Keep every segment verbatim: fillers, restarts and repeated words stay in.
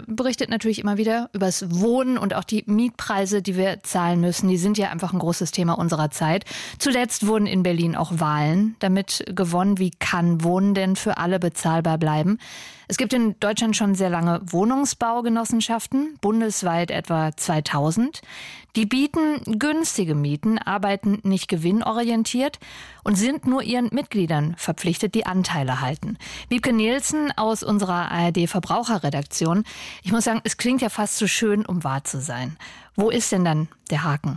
Presse berichtet natürlich immer wieder über das Wohnen und auch die Mietpreise, die wir zahlen müssen. Die sind ja einfach ein großes Thema unserer Zeit. Zuletzt wurden in Berlin auch Wahlen damit gewonnen. Wie kann Wohnen denn für alle bezahlbar bleiben? Es gibt in Deutschland schon sehr lange Wohnungsbaugenossenschaften, bundesweit etwa zweitausend. Die bieten günstige Mieten, arbeiten nicht gewinnorientiert und sind nur ihren Mitgliedern verpflichtet, die Anteile halten. Wiebke Nielsen aus unserer A R D-Verbraucherredaktion. Ich muss sagen, es klingt ja fast zu schön, um wahr zu sein. Wo ist denn dann der Haken?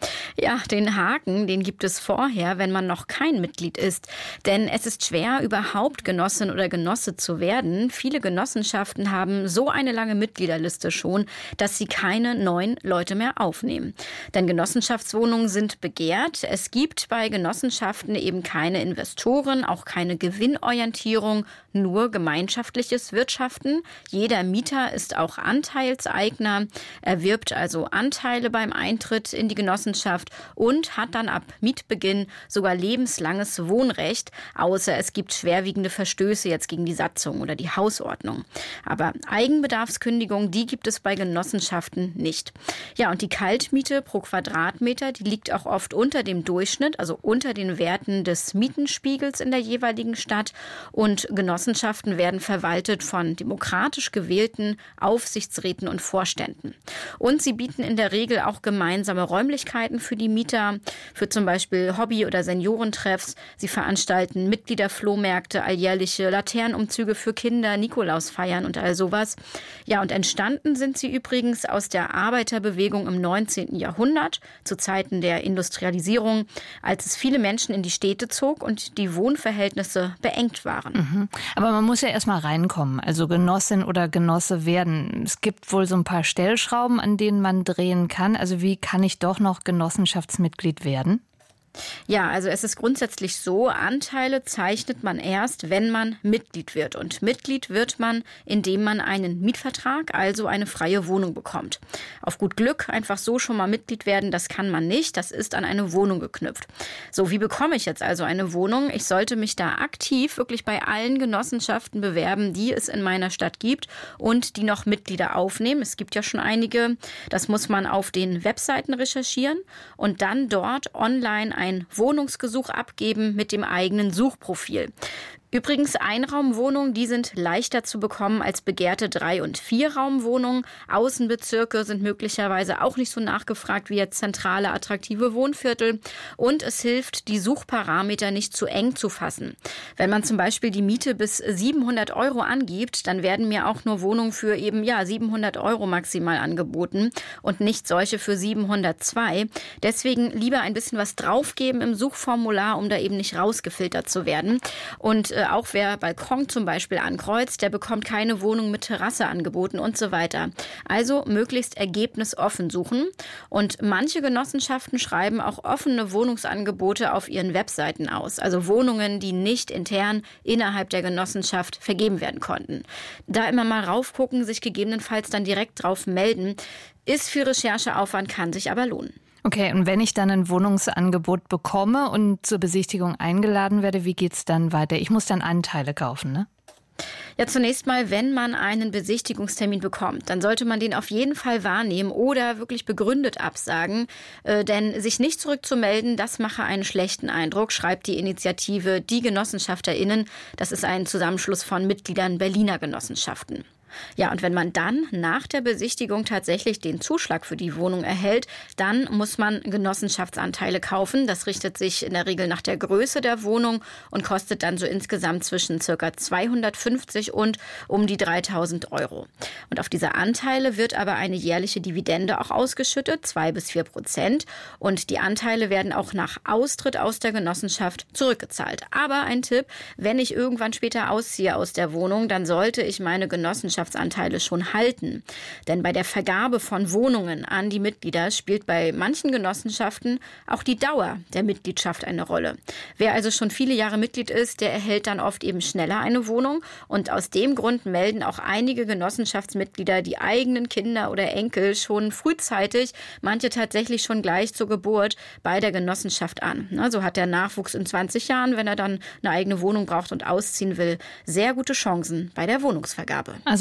Ja, den Haken, den gibt es vorher, wenn man noch kein Mitglied ist. Denn es ist schwer, überhaupt Genossin oder Genosse zu werden. Viele Genossenschaften haben so eine lange Mitgliederliste schon, dass sie keine neuen Leute mehr aufnehmen. Denn Genossenschaftswohnungen sind begehrt. Es gibt bei Genossenschaften eben keine Investoren, auch keine Gewinnorientierung, nur gemeinschaftliches Wirtschaften. Jeder Mieter ist auch Anteilseigner, erwirbt also Anteile beim Eintritt in die Genossenschaft und hat dann ab Mietbeginn sogar lebenslanges Wohnrecht, außer es gibt schwerwiegende Verstöße jetzt gegen die Satzung oder die Hausordnung. Aber Eigenbedarfskündigung, die gibt es bei Genossenschaften nicht. Ja, und die Kaltmiete pro Quadratmeter, die liegt auch oft unter dem Durchschnitt, also unter den Werten des Mietenspiegels in der jeweiligen Stadt. Und Genossenschaften werden verwaltet von demokratisch gewählten Aufsichtsräten und Vorständen. Und sie bieten in der Regel auch gemeinsame Räumlichkeiten für die Mieter, für zum Beispiel Hobby- oder Seniorentreffs. Sie veranstalten Mitgliederflohmärkte, alljährliche Laternenumzüge für Kinder, Nikolausfeiern und all sowas. Ja, und entstanden sind sie übrigens aus der Arbeiterbewegung im neunzehnten Jahrhundert, zu Zeiten der Industrialisierung, als es viele Menschen in die Städte zog und die Wohnverhältnisse beengt waren. Mhm. Aber man muss ja erstmal reinkommen, also Genossin oder Genosse werden. Es gibt wohl so ein paar Stellschrauben, an denen man drehen kann. Also wie kann ich doch noch Genossenschaftsmitglied werden? Ja, also es ist grundsätzlich so, Anteile zeichnet man erst, wenn man Mitglied wird. Und Mitglied wird man, indem man einen Mietvertrag, also eine freie Wohnung bekommt. Auf gut Glück einfach so schon mal Mitglied werden, das kann man nicht. Das ist an eine Wohnung geknüpft. So, wie bekomme ich jetzt also eine Wohnung? Ich sollte mich da aktiv wirklich bei allen Genossenschaften bewerben, die es in meiner Stadt gibt und die noch Mitglieder aufnehmen. Es gibt ja schon einige. Das muss man auf den Webseiten recherchieren und dann dort online ein Wohnungsgesuch abgeben mit dem eigenen Suchprofil. Übrigens, Einraumwohnungen, die sind leichter zu bekommen als begehrte Drei- und Vierraumwohnungen. Außenbezirke sind möglicherweise auch nicht so nachgefragt wie jetzt zentrale, attraktive Wohnviertel. Und es hilft, die Suchparameter nicht zu eng zu fassen. Wenn man zum Beispiel die Miete bis siebenhundert Euro angibt, dann werden mir auch nur Wohnungen für eben ja siebenhundert Euro maximal angeboten und nicht solche für siebenhundertzwei. Deswegen lieber ein bisschen was draufgeben im Suchformular, um da eben nicht rausgefiltert zu werden. Und auch wer Balkon zum Beispiel ankreuzt, der bekommt keine Wohnung mit Terrasse angeboten und so weiter. Also möglichst ergebnisoffen suchen. Und manche Genossenschaften schreiben auch offene Wohnungsangebote auf ihren Webseiten aus. Also Wohnungen, die nicht intern innerhalb der Genossenschaft vergeben werden konnten. Da immer mal raufgucken, sich gegebenenfalls dann direkt drauf melden, ist viel Rechercheaufwand, kann sich aber lohnen. Okay, und wenn ich dann ein Wohnungsangebot bekomme und zur Besichtigung eingeladen werde, wie geht's dann weiter? Ich muss dann Anteile kaufen, ne? Ja, zunächst mal, wenn man einen Besichtigungstermin bekommt, dann sollte man den auf jeden Fall wahrnehmen oder wirklich begründet absagen. Äh, denn sich nicht zurückzumelden, das mache einen schlechten Eindruck, schreibt die Initiative Die GenossenschafterInnen. Das ist ein Zusammenschluss von Mitgliedern Berliner Genossenschaften. Ja, und wenn man dann nach der Besichtigung tatsächlich den Zuschlag für die Wohnung erhält, dann muss man Genossenschaftsanteile kaufen. Das richtet sich in der Regel nach der Größe der Wohnung und kostet dann so insgesamt zwischen ca. zweihundertfünfzig und um die dreitausend Euro. Und auf diese Anteile wird aber eine jährliche Dividende auch ausgeschüttet, zwei bis vier Prozent. Und die Anteile werden auch nach Austritt aus der Genossenschaft zurückgezahlt. Aber ein Tipp, wenn ich irgendwann später ausziehe aus der Wohnung, dann sollte ich meine Genossenschaft Anteile schon halten. Denn bei der Vergabe von Wohnungen an die Mitglieder spielt bei manchen Genossenschaften auch die Dauer der Mitgliedschaft eine Rolle. Wer also schon viele Jahre Mitglied ist, der erhält dann oft eben schneller eine Wohnung. Und aus dem Grund melden auch einige Genossenschaftsmitglieder die eigenen Kinder oder Enkel schon frühzeitig, manche tatsächlich schon gleich zur Geburt, bei der Genossenschaft an. So hat der Nachwuchs in zwanzig Jahren, wenn er dann eine eigene Wohnung braucht und ausziehen will, sehr gute Chancen bei der Wohnungsvergabe. Also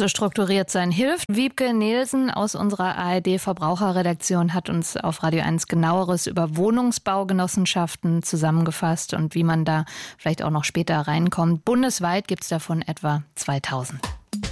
Also strukturiert sein hilft. Wiebke Nielsen aus unserer A R D-Verbraucherredaktion hat uns auf Radio eins Genaueres über Wohnungsbaugenossenschaften zusammengefasst und wie man da vielleicht auch noch später reinkommt. Bundesweit gibt es davon etwa zweitausend.